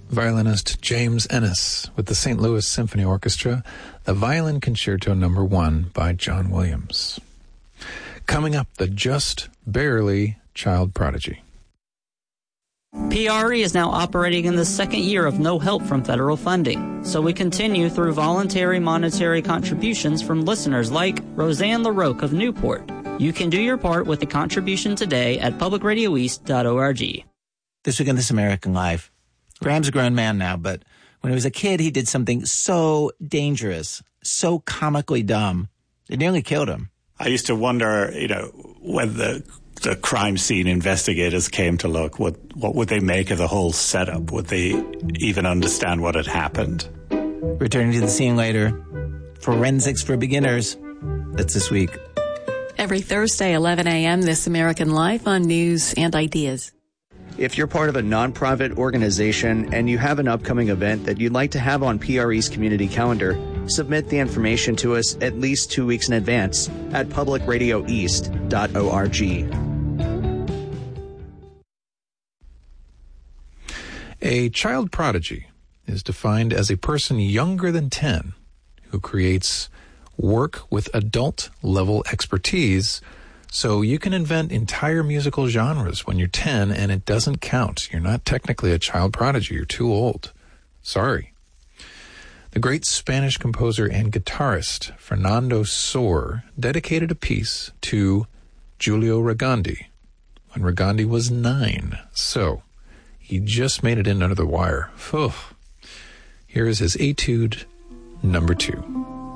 violinist James Ennis with the St. Louis Symphony Orchestra, the Violin Concerto No. 1 by John Williams. Coming up, the just barely child prodigy. PRE is now operating in the second year of no help from federal funding, so we continue through voluntary monetary contributions from listeners like Roseanne LaRoque of Newport. You can do your part with a contribution today at publicradioeast.org. This week on This American Life, Graham's a grown man now, but when he was a kid, he did something so dangerous, so comically dumb, it nearly killed him. I used to wonder, when the crime scene investigators came to look, what would they make of the whole setup? Would they even understand what had happened? Returning to the scene later, Forensics for Beginners. That's this week. Every Thursday, 11 a.m., This American Life on News and Ideas. If you're part of a nonprofit organization and you have an upcoming event that you'd like to have on PRE's community calendar, submit the information to us at least 2 weeks in advance at publicradioeast.org. A child prodigy is defined as a person younger than 10 who creates work with adult-level expertise. So you can invent entire musical genres when you're 10 and it doesn't count. You're not technically a child prodigy. You're too old. Sorry. The great Spanish composer and guitarist Fernando Sor dedicated a piece to Giulio Regandi when Regandi was 9. So he just made it in under the wire. Here is his Etude number 2.